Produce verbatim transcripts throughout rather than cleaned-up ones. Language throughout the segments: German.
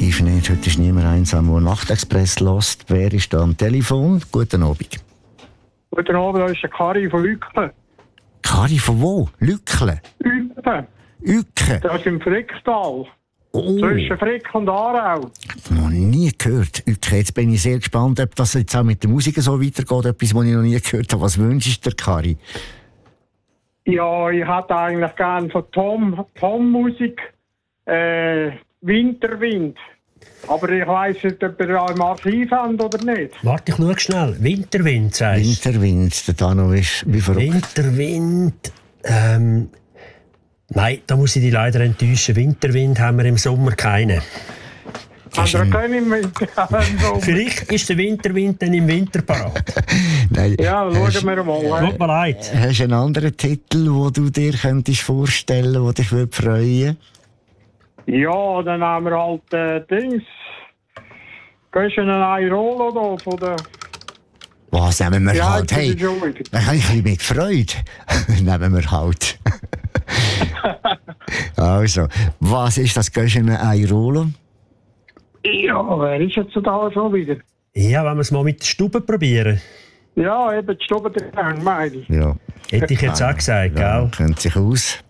definitiv nicht. Heute ist niemand einsam, der Nachtexpress hört. Wer ist da am Telefon? Guten Abend. Guten Abend, da ist der Kari von Ückle. Kari von wo? Lückle? Ückle. Ücke? Das ist im Fricktal. Oh. Zwischen Frick und Aarau. Noch nie gehört. Ücke, jetzt bin ich sehr gespannt, ob das jetzt auch mit der Musik so weitergeht. Etwas, was ich noch nie gehört habe. Was wünschst du dir, Kari? Ja, ich hätte eigentlich gerne von Tom, Tom Musik äh, Winterwind. Aber ich weiss nicht, ob ihr auch im Archiv habt oder nicht. Warte, ich schau schnell. Winterwind, sagst du? Winterwind, der Dano ist wie verrückt. Winterwind. Ähm, nein, da muss ich dich leider enttäuschen. Winterwind haben wir im Sommer keinen. Habt ihr keinen im Winter? Vielleicht ist der Winterwind dann im Winter parat. Nein, Ja, schauen wir mal. Tut mir leid. hast du einen anderen Titel, den du dir könntest vorstellen könntest, der dich würde freuen? Ja, dann haben wir halt äh, Dings. Gehst du einen Airolo da von der... Was nehmen wir Ja, halt? jetzt Hey, ist es schon wieder. ein bisschen mit Freude nehmen wir halt. Also, was ist das Göschene Airolo? Ja, wer ist jetzt da schon wieder? Ja, wenn wir es mal mit der Stube probieren. Ja, eben die Stube der Gang, meine ich. Ja, Hätte ich jetzt auch gesagt, ja, gell? kennt sich aus.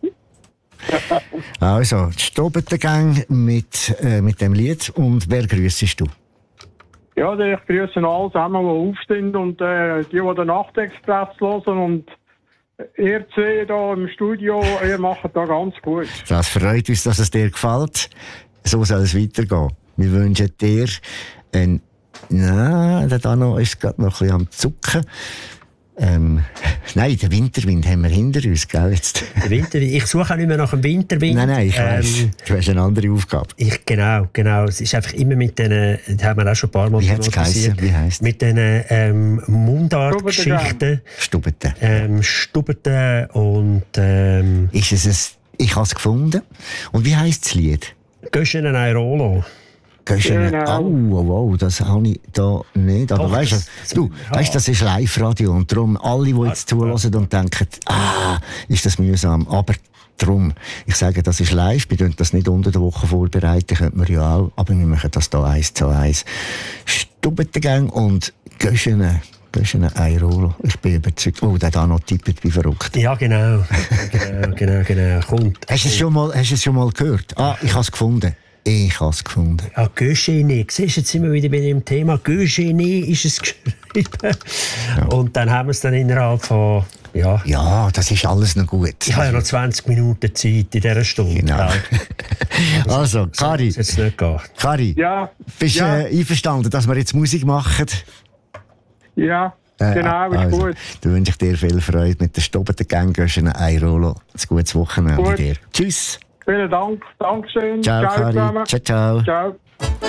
Also, die Stobentengang mit, äh, mit dem Lied. Und wer grüssest du? Ja, ich grüße alle zusammen, die aufstehen und äh, die, die den Nachtexpress hören und ihr zwei hier im Studio, ihr macht da ganz gut. Das freut uns, dass es dir gefällt. So soll es weitergehen. Wir wünschen dir ein... Nein, der Dano ist gerade noch ein bisschen am Zucken. Ähm, nein, den Winterwind haben wir hinter uns, gell? Jetzt. Der Winterwind. Ich suche auch nicht mehr nach dem Winterwind. Nein, nein, ich weiss. Ähm, Du hast eine andere Aufgabe. ich, genau, genau. Es ist einfach immer mit diesen, das haben wir auch schon ein paar Mal Wie hat's thematisiert, geheissen? Wie heisst's? mit diesen ähm, Mundartgeschichten, Stubeten. ähm, Stubeten und ähm, Ist es ein... Ich habe es gefunden. Und wie heisst das Lied? Göschen Airolo. Göschene. Genau. Oh, oh, oh, das habe ich da nicht. Aber Doch, weißt das- du, ja. weißt, das ist Live-Radio und darum alle, die jetzt zuhören und denken, ah, ist das mühsam. Aber darum, ich sage, das ist live, wir tun das nicht unter der Woche vorbereiten, könnte man ja auch, aber wir machen das hier eins zu eins. Stubentengang und Göschene. Göschene Airolo. Ich bin überzeugt. Oh, der da noch tippt wie verrückt. Ja, genau. genau, genau, genau. Kommt. Hast du es schon mal, hast du es schon mal gehört? Ah, ich habe es gefunden. Ich habe es gefunden. Ja, Göschene. Siehst du, jetzt sind wir wieder bei dem Thema. Göschene ist es geschrieben. Ja. Und dann haben wir es dann innerhalb von, ja, Ja, das ist alles noch gut. ich habe ja noch zwanzig Minuten Zeit in dieser Stunde. Genau. gell? Also, Kari, Dass es jetzt nicht geht. Kari, Ja, bist du ja. äh, einverstanden, dass wir jetzt Musik machen? ja, Äh, genau, ist also, gut. Dann wünsche ich dir viel Freude mit der Stobentengang. Göschene Airolo. Ein gutes Wochenende Gut. dir. Tschüss. Vielen Dank, Dankeschön. Ciao, Kari. zusammen. Ciao, ciao. Ciao.